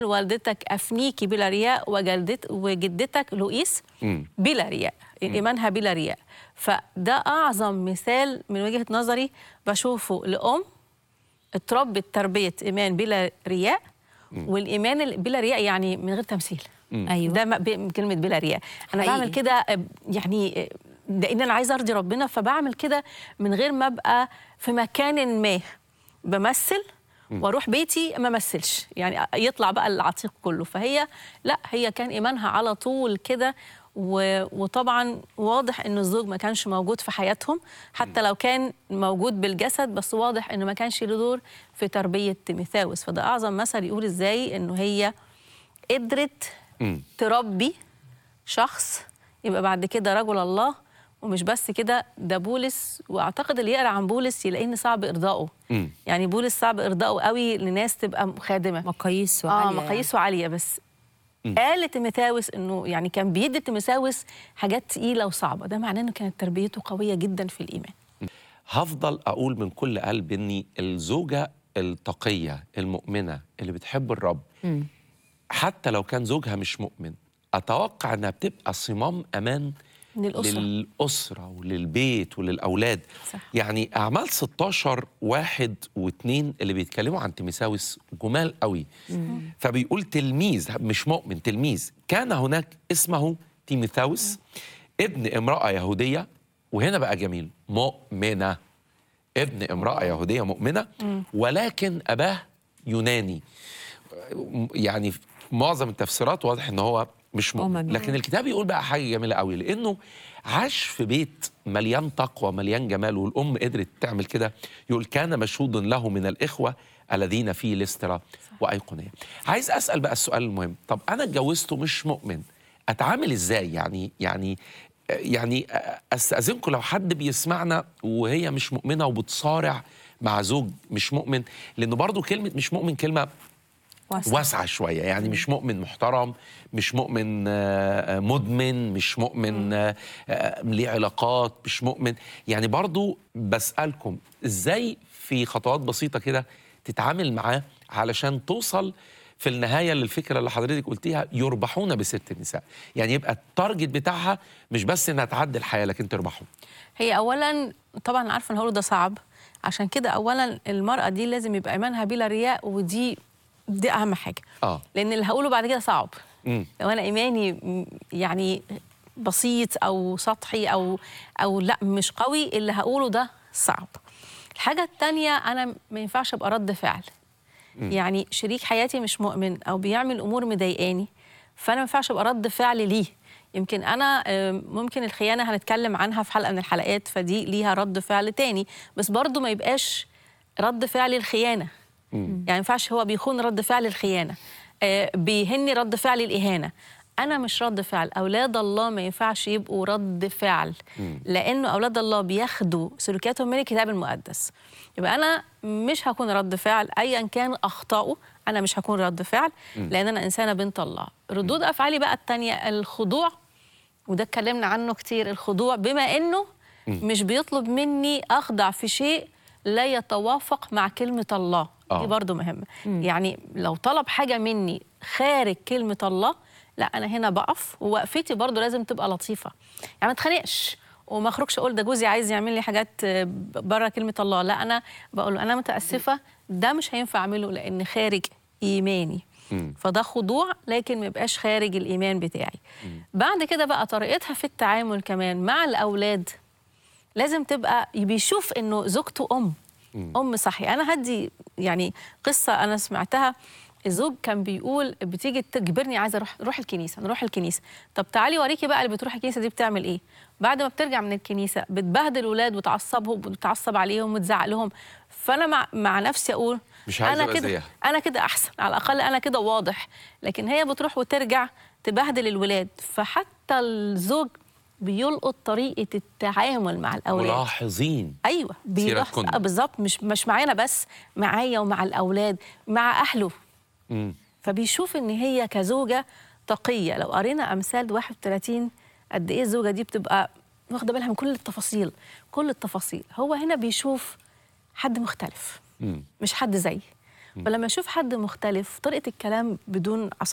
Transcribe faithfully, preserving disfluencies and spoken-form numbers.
والدتك أفنيكي بلا رياء وجلدت وجدتك لؤيس بلا رياء، إيمانها بلا رياء. فده أعظم مثال من وجهة نظري بشوفه لأم اتربت تربية إيمان بلا رياء، والإيمان بلا رياء يعني من غير تمثيل. أيوة. ده كلمة بلا رياء. أنا حقيقي. بعمل كده يعني لأن أنا عايزة أرضي ربنا، فبعمل كده من غير ما أبقى في مكان ما بمثل واروح بيتي ما مثلش، يعني يطلع بقى العتيق كله. فهي لا، هي كان ايمانها على طول كده، وطبعا واضح ان الزوج ما كانش موجود في حياتهم، حتى لو كان موجود بالجسد، بس واضح انه ما كانش له دور في تربيه تيموثاوس. فده اعظم مثل يقول ازاي انه هي قدرت تربي شخص يبقى بعد كده رجل الله. ومش بس كده، ده بولس، واعتقد اللي يقرا عن بولس يلاقيه ان صعب ارضائه. مم. يعني بولس صعب ارضائه قوي لناس تبقى خادمه، مقاييسه عاليه. اه مقاييسه يعني. عاليه. بس مم. قال تيموثاوس انه يعني كان بيدي تيموثاوس حاجات تقيله وصعبه، ده معناه انه كانت تربيته قويه جدا في الايمان. هفضل اقول من كل قلب ان الزوجه التقيه المؤمنه اللي بتحب الرب، مم. حتى لو كان زوجها مش مؤمن، اتوقع انها بتبقى صمام امان للأسرة. للأسرة وللبيت وللأولاد. صح. يعني أعمال ستاشر واحد واثنين اللي بيتكلموا عن تيموثاوس جمال قوي. مم. فبيقول تلميذ مش مؤمن، تلميذ كان هناك اسمه تيموثاوس ابن امرأة يهودية، وهنا بقى جميل، مؤمنة، ابن امرأة يهودية مؤمنة، ولكن أباه يوناني. يعني معظم التفسيرات واضح ان هو مش مؤمن، لكن الكتاب يقول بقى حاجه جميله قوي، لانه عاش في بيت مليان تقوى مليان جمال، والام قدرت تعمل كده. يقول كان مشهود له من الاخوه الذين في ليسترا وايقونيه. عايز اسال بقى السؤال المهم، طب انا اتجوزته مش مؤمن، اتعامل ازاي؟ يعني يعني يعني استاذنكم لو حد بيسمعنا وهي مش مؤمنه وبتصارع مع زوج مش مؤمن، لانه برضو كلمه مش مؤمن كلمه واسعة, واسعة شوية، يعني مم. مش مؤمن محترم، مش مؤمن مدمن، مش مؤمن ليه علاقات، مش مؤمن. يعني برضو بسألكم ازاي في خطوات بسيطة كده تتعامل معاه علشان توصل في النهاية للفكرة اللي حضرتك قلتيها، يربحون بست النساء. يعني يبقى التارجت بتاعها مش بس انها تعدي الحياة لكن تربحهم. هي اولا طبعا عارفة ان هو ده صعب، عشان كده اولا المرأة دي لازم يبقى ايمانها بلا رياء، ودي دي اهم حاجه. اه لان اللي هقوله بعد كده صعب. مم. لو انا ايماني يعني بسيط او سطحي او او لا مش قوي، اللي هقوله ده صعب. الحاجه الثانيه، انا ما ينفعش ابقى رد فعل. مم. يعني شريك حياتي مش مؤمن او بيعمل امور مضايقاني، فانا ما ينفعش ابقى رد فعل ليه. يمكن انا ممكن الخيانه هنتكلم عنها في حلقه من الحلقات، فدي ليها رد فعل تاني، بس برضو ما يبقاش رد فعل الخيانه. يعني ما ينفعش هو بيخون رد فعل الخيانه، آه بيهني رد فعل الاهانه. انا مش رد فعل. اولاد الله ما ينفعش يبقوا رد فعل، لانه اولاد الله بياخدوا سلوكياتهم من الكتاب المقدس. يبقى انا مش هكون رد فعل ايا كان اخطائه، انا مش هكون رد فعل، لان انا انسانه بنت الله. ردود افعالي بقى الثانيه الخضوع، وده اتكلمنا عنه كتير. الخضوع بما انه مش بيطلب مني اخضع في شيء لا يتوافق مع كلمه الله. دي برضو مهمة. مم. يعني لو طلب حاجة مني خارج كلمة الله، لا أنا هنا بقف، ووقفتي برضو لازم تبقى لطيفة. يعني ما اتخانقش وما اخرجش اقول ده جوزي عايز يعمل لي حاجات بره كلمة الله، لا أنا بقول له أنا متأسفة، ده مش هينفع أعمله لأن خارج إيماني. مم. فده خضوع، لكن ما يبقاش خارج الإيمان بتاعي. مم. بعد كده بقى طريقتها في التعامل كمان مع الأولاد لازم تبقى بيشوف إنه زوجته أم أم صحي. أنا هدي يعني قصة أنا سمعتها. الزوج كان بيقول بتيجي تجبرني عايزة أروح روح الكنيسة، نروح الكنيسة. طب تعالي وريكي بقى اللي بتروح الكنيسة دي بتعمل إيه. بعد ما بترجع من الكنيسة بتبهدل الولاد وتعصبهم وتعصب عليهم وتزعق لهم. فأنا مع, مع نفسي أقول مش عايزة أنا كده أنا كده أحسن، على الأقل أنا كده واضح. لكن هي بتروح وترجع تبهدل الولاد. فحتى الزوج بيلقط طريقة التعامل مع الأولاد. ملاحظين. أيوة بيلاحظ بالظبط، مش مش معانا بس، معايا ومع الأولاد مع أهله. مم. فبيشوف إن هي كزوجة تقية. لو قرينا أمثال واحد وثلاثين قد إيه الزوجة دي بتبقى واخدة بالها من كل التفاصيل، كل التفاصيل. هو هنا بيشوف حد مختلف، مم. مش حد زي. فلما اشوف حد مختلف طريقه الكلام بدون عصبيه